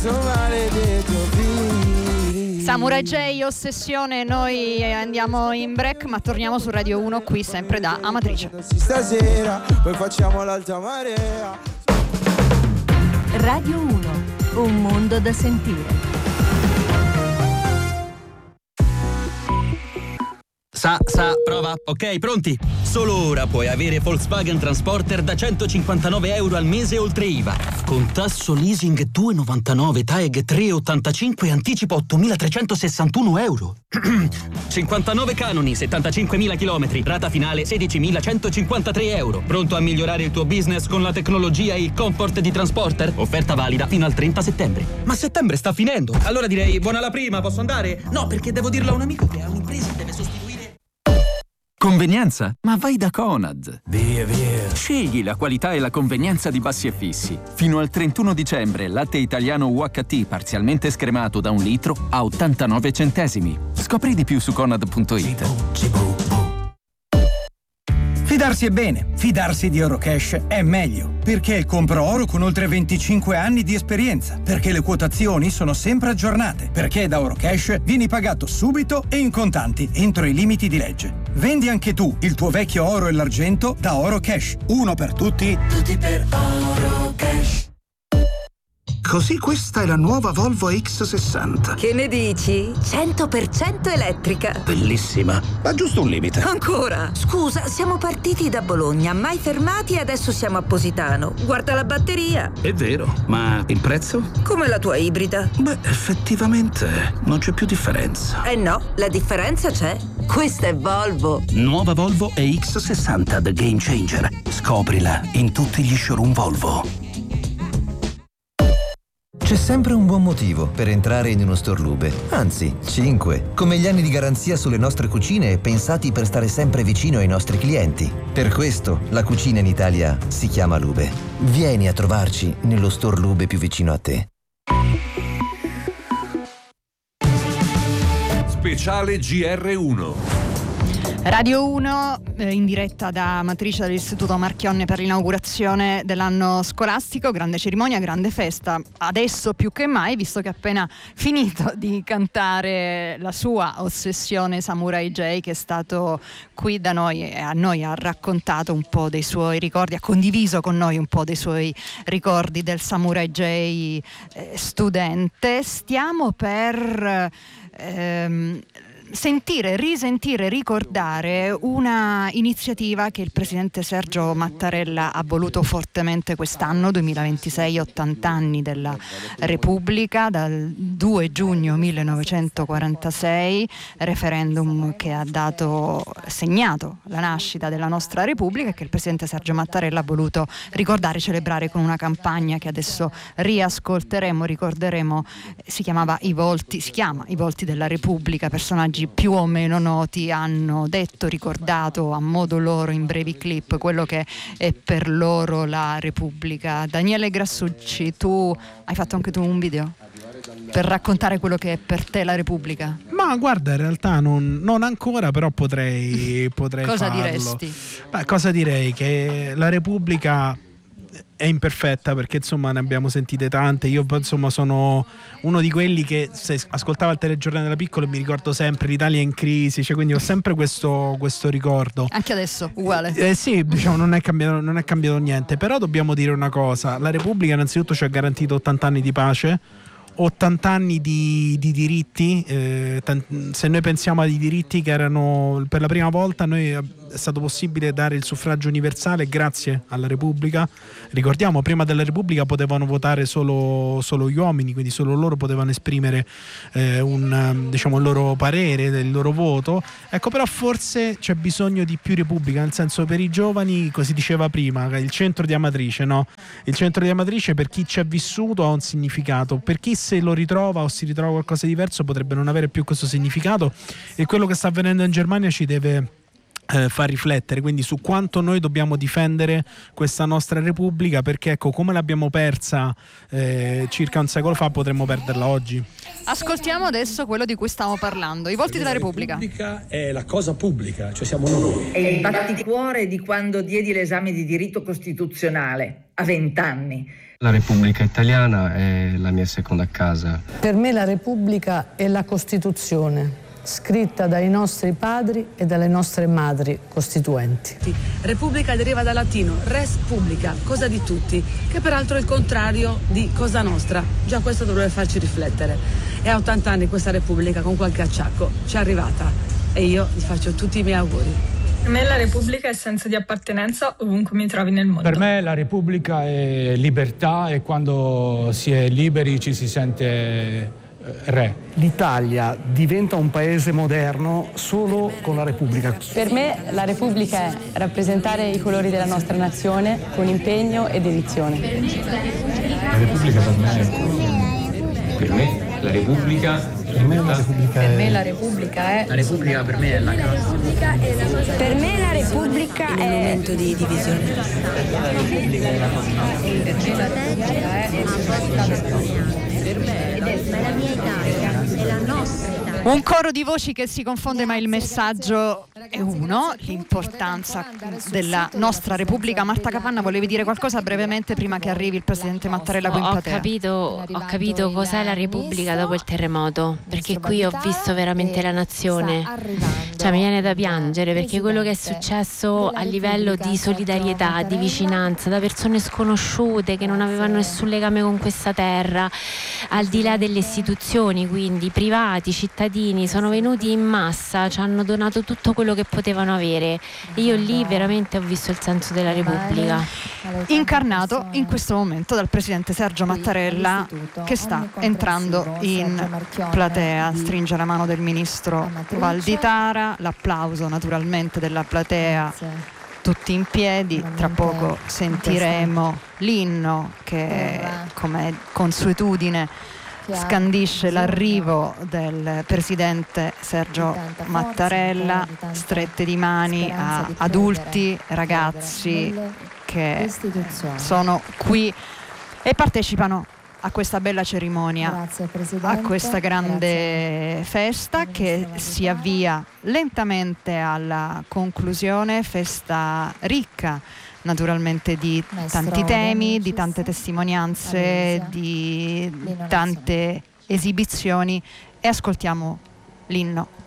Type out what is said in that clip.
questo maledetto film. Samurai J, Ossessione. Noi andiamo in break, ma torniamo su Radio 1 qui sempre da Amatrice. Stasera poi facciamo l'alta marea. Radio 1, un mondo da sentire. Prova. Ok, pronti? Solo ora puoi avere Volkswagen Transporter da €159 al mese oltre IVA. Con tasso leasing 2,99, TAEG 3,85 e anticipo €8.361. 59 canoni, 75.000 chilometri, rata finale €16.153. Pronto a migliorare il tuo business con la tecnologia e il comfort di Transporter? Offerta valida fino al 30 settembre. Ma settembre sta finendo. Allora direi buona la prima, posso andare? No, perché devo dirlo a un amico che ha un'impresa e deve sostituire. Convenienza? Ma vai da Conad. Via. Scegli la qualità e la convenienza di Bassi e Fissi. Fino al 31 dicembre latte italiano UHT parzialmente scremato da 1 litro a 89 centesimi. Scopri di più su Conad.it. Fidarsi è bene, fidarsi di Eurocash è meglio, perché è il compro oro con oltre 25 anni di esperienza, perché le quotazioni sono sempre aggiornate, perché da Eurocash vieni pagato subito e in contanti entro i limiti di legge. Vendi anche tu il tuo vecchio oro e l'argento da Eurocash. Uno per tutti, tutti per Eurocash. Così questa è la nuova Volvo X60. Che ne dici? 100% elettrica. Bellissima, ma giusto un limite. Ancora? Scusa, siamo partiti da Bologna, mai fermati e adesso siamo a Positano. Guarda la batteria. È vero, ma il prezzo? Come la tua ibrida. Beh, effettivamente non c'è più differenza. Eh no, la differenza c'è. Questa è Volvo. Nuova Volvo EX60 The Game Changer. Scoprila in tutti gli showroom Volvo. C'è sempre un buon motivo per entrare in uno store Lube, anzi 5, come gli anni di garanzia sulle nostre cucine pensati per stare sempre vicino ai nostri clienti. Per questo la cucina in Italia si chiama Lube. Vieni a trovarci nello store Lube più vicino a te. Speciale GR1. Radio 1 in diretta da Amatrice dell'Istituto Marchionne per l'inaugurazione dell'anno scolastico. Grande cerimonia, grande festa. Adesso più che mai, visto che ha appena finito di cantare la sua Ossessione Samurai J, che è stato qui da noi e a noi ha raccontato un po' dei suoi ricordi, ha condiviso con noi un po' dei suoi ricordi del Samurai J studente. Stiamo per risentire, ricordare una iniziativa che il presidente Sergio Mattarella ha voluto fortemente quest'anno, 2026, 80 anni della Repubblica, dal 2 giugno 1946, referendum che ha segnato la nascita della nostra Repubblica e che il presidente Sergio Mattarella ha voluto ricordare, celebrare con una campagna che adesso riascolteremo, ricorderemo. Si chiama I volti della Repubblica. Personaggi più o meno noti hanno detto, ricordato a modo loro in brevi clip quello che è per loro la Repubblica. Daniele Grassucci, tu hai fatto anche tu un video per raccontare quello che è per te la Repubblica? Ma guarda, in realtà non ancora, però potrei cosa farlo. Diresti? Cosa direi? Che la Repubblica è imperfetta, perché insomma ne abbiamo sentite tante. Io insomma sono uno di quelli che, se ascoltava il telegiornale da piccolo, mi ricordo sempre l'Italia in crisi, cioè, quindi ho sempre questo ricordo. Anche adesso uguale. Sì, diciamo non è cambiato niente. Però dobbiamo dire una cosa: la Repubblica innanzitutto ci ha garantito 80 anni di pace, 80 anni di diritti. Se noi pensiamo ai diritti che erano per la prima volta, è stato possibile dare il suffragio universale grazie alla Repubblica. Ricordiamo, prima della Repubblica potevano votare solo gli uomini, quindi solo loro potevano esprimere il loro parere, il loro voto. Ecco, però forse c'è bisogno di più Repubblica, nel senso, per i giovani, così diceva prima, il centro di Amatrice, no? Il centro di Amatrice, per chi ci è vissuto, ha un significato. Per chi se lo ritrova o si ritrova qualcosa di diverso, potrebbe non avere più questo significato, e quello che sta avvenendo in Germania ci deve fa riflettere, quindi su quanto noi dobbiamo difendere questa nostra Repubblica, perché ecco, come l'abbiamo persa circa un secolo fa, potremmo perderla oggi. Ascoltiamo adesso quello di cui stiamo parlando, i volti della Repubblica. La Repubblica è la cosa pubblica, cioè siamo noi. È il batticuore di quando diedi l'esame di diritto costituzionale a 20 anni. La Repubblica Italiana è la mia seconda casa. Per me la Repubblica è la Costituzione, scritta dai nostri padri e dalle nostre madri costituenti. Repubblica deriva dal latino res publica, cosa di tutti, che peraltro è il contrario di cosa nostra. Già questo dovrebbe farci riflettere. E a 80 anni questa Repubblica con qualche acciacco ci è arrivata e io gli faccio tutti i miei auguri. Per me la Repubblica è senso di appartenenza ovunque mi trovi nel mondo. Per me la Repubblica è libertà e quando si è liberi ci si sente re. L'Italia diventa un paese moderno solo con la Repubblica. Per me la Repubblica è rappresentare i colori della nostra nazione con impegno e dedizione. La Repubblica per me è... Per me la Repubblica... Per me la Repubblica è... Per me la Repubblica è... La Repubblica per me è la casa. Per me la Repubblica è... Un momento di divisione. La Repubblica è la nostra. Per me la Repubblica è... Per me la mia Italia è la nostra Italia. Un coro di voci che si confonde, ma il messaggio è uno, l'importanza della nostra Repubblica. Marta Capanna, volevi dire qualcosa brevemente prima che arrivi il presidente Mattarella qui in platea? Ho capito cos'è la Repubblica dopo il terremoto, perché qui ho visto veramente la nazione, cioè mi viene da piangere, perché quello che è successo a livello di solidarietà, di vicinanza, da persone sconosciute che non avevano nessun legame con questa terra, al di là delle istituzioni, quindi privati, cittadini, sono venuti in massa, ci hanno donato tutto quello che potevano avere. Io lì veramente ho visto il senso della Repubblica. Incarnato in questo momento dal presidente Sergio Mattarella, che sta entrando in platea, stringe la mano del ministro Valditara, l'applauso naturalmente della platea, tutti in piedi. Tra poco sentiremo l'inno che, come consuetudine, scandisce l'arrivo del presidente Sergio Mattarella, strette di mani a adulti, ragazzi che sono qui e partecipano a questa bella cerimonia, a questa grande festa che si avvia lentamente alla conclusione, festa ricca naturalmente di tanti temi, di tante testimonianze, di tante esibizioni, e ascoltiamo l'inno.